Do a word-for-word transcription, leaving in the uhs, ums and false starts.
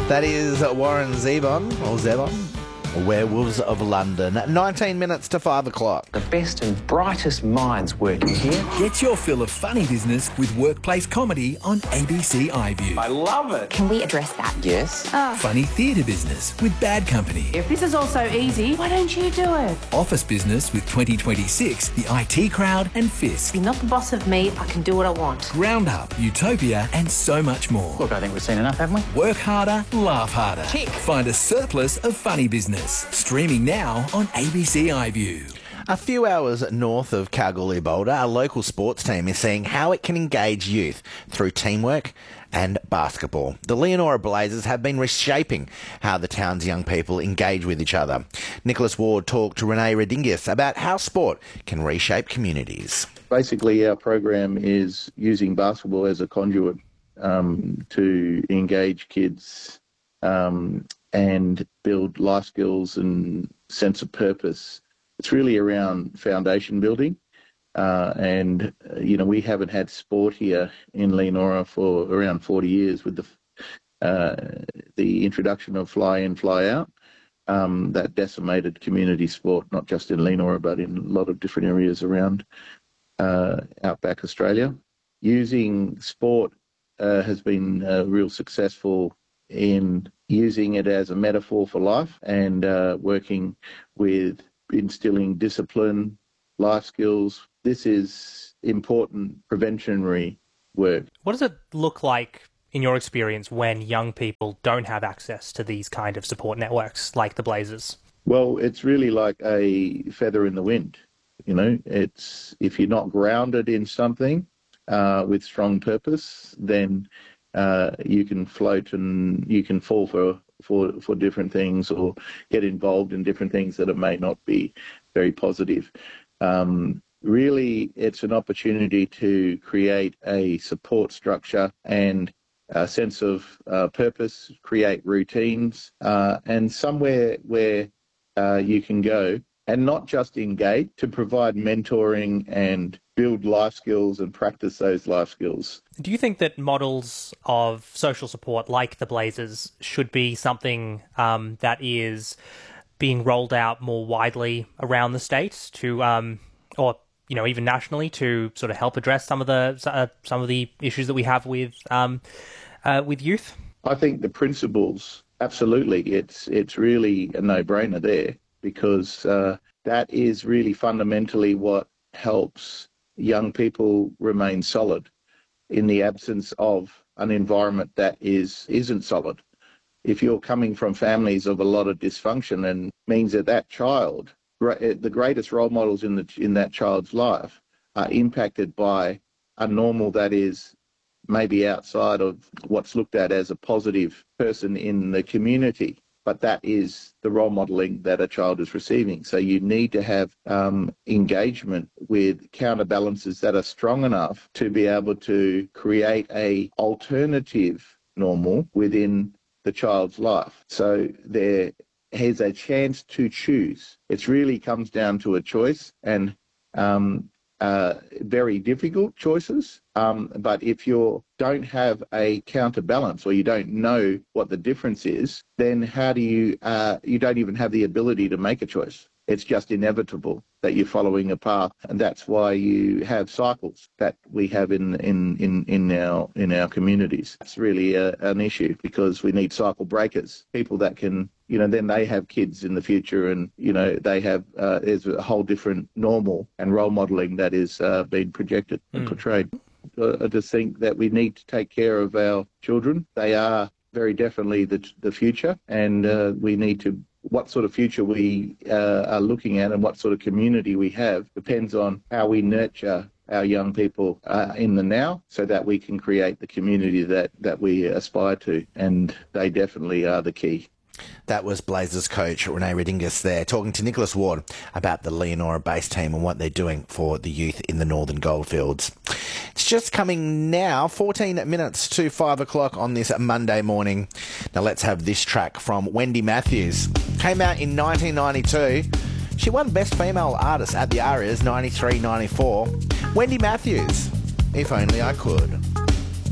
That is Warren Zevon, or Zevon, Werewolves of London. nineteen minutes to five o'clock. The best and brightest minds working here. Get your fill of funny business with workplace comedy on A B C iView. I love it. Can we address that? Yes. Oh. Funny theatre business with Bad Company. If this is all so easy, why don't you do it? Office business with twenty twenty-six, The I T Crowd and Fisk. You're not the boss of me, I can do what I want. Round Up, Utopia and so much more. Look, I think we've seen enough, haven't we? Work harder, laugh harder. Tick. Find a surplus of funny business. Streaming now on A B C iView. A few hours north of Kalgoorlie Boulder, a local sports team is seeing how it can engage youth through teamwork and basketball. The Leonora Blazers have been reshaping how the town's young people engage with each other. Nicholas Ward talked to Renee Redingis about how sport can reshape communities. Basically, our program is using basketball as a conduit um, to engage kids um, and build life skills and sense of purpose. It's really around foundation building. Uh, and, uh, you know, we haven't had sport here in Leonora for around forty years with the uh, the introduction of fly in, fly out. Um, that decimated community sport, not just in Leonora, but in a lot of different areas around uh, outback Australia. Using sport uh, has been uh, real successful in using it as a metaphor for life and uh, working with instilling discipline, life skills. This is important preventionary work. What does it look like in your experience when young people don't have access to these kind of support networks like the Blazers? Well, it's really like a feather in the wind. You know, it's if you're not grounded in something uh, with strong purpose, then Uh, you can float and you can fall for, for, for different things or get involved in different things that it may not be very positive. Um, really, it's an opportunity to create a support structure and a sense of uh, purpose, create routines, uh, and somewhere where uh, you can go and not just engage, to provide mentoring and build life skills and practice those life skills. Do you think that models of social support like the Blazers should be something um, that is being rolled out more widely around the state to, um, or you know, even nationally to sort of help address some of the uh, some of the issues that we have with um, uh, with youth? I think the principles, absolutely, it's it's really a no-brainer there, because uh, that is really fundamentally what helps young people remain solid in the absence of an environment that is, isn't solid. If you're coming from families of a lot of dysfunction, and means that that child, the greatest role models in the in that child's life are impacted by a normal that is maybe outside of what's looked at as a positive person in the community, but that is the role modelling that a child is receiving. So you need to have um, engagement with counterbalances that are strong enough to be able to create a alternative normal within the child's life. So there is a chance to choose. It really comes down to a choice, and um, uh, very difficult choices. Um, but if you don't have a counterbalance, or you don't know what the difference is, then how do you, uh, you don't even have the ability to make a choice. It's just inevitable that you're following a path, and that's why you have cycles that we have in in in, in our in our communities. It's really a, an issue, because we need cycle breakers, people that can, you know, then they have kids in the future, and you know they have uh, there's a whole different normal and role modelling that is uh, being projected and mm. portrayed. I just think that we need to take care of our children. They are very definitely the the future, and uh, we need to. What sort of future we uh, are looking at and what sort of community we have depends on how we nurture our young people uh, in the now, so that we can create the community that, that we aspire to. And they definitely are the key. That was Blazers coach Renee Redingis there, talking to Nicholas Ward about the Leonora-based team and what they're doing for the youth in the Northern Goldfields. It's just coming now, fourteen minutes to five o'clock on this Monday morning. Now let's have this track from Wendy Matthews. Came out in nineteen ninety-two. She won Best Female Artist at the ARIAs ninety-three ninety-four. Wendy Matthews, If Only I Could.